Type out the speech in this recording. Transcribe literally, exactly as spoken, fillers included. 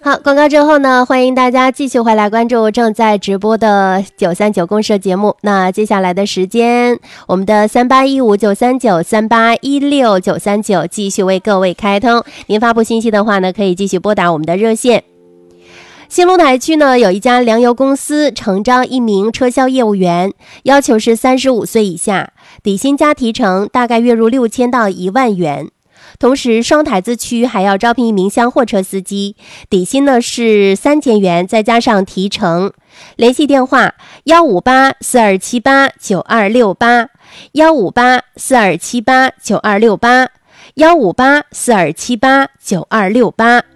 好，广告之后呢，欢迎大家继续回来关注正在直播的九三九公社节目。那接下来的时间，我们的三八一五九三九三八一六九三九继续为各位开通。您发布信息的话呢，可以继续拨打我们的热线。新龙台区呢，有一家粮油公司诚招一名车销业务员，要求是三十五岁以下，底薪加提成，大概月入六千到一万元。同时双台子区还要招聘一名厢货车司机，底薪呢是三千元，再加上提成。联系电话幺五八四二七八九二六八幺五八四二七八九二六八幺五八四二七八九二六八。